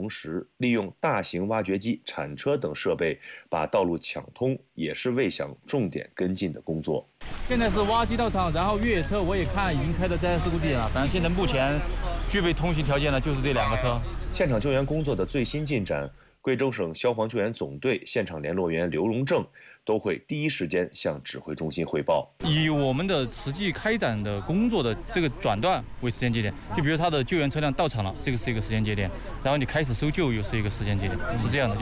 同时，利用大型挖掘机、铲车等设备把道路抢通，也是魏翔重点跟进的工作。 现在是挖机到场，然后越野车我也看已经开到灾害事故地了。反正现在目前具备通行条件的就是这2个车。 现场救援工作的最新进展，贵州省消防救援总队现场联络员刘荣正都会第一时间向指挥中心汇报。 以我们的实际开展的工作的这个转段为时间节点，就比如他的救援车辆到场了，这个是一个时间节点，然后你开始搜救又是一个时间节点，是这样的。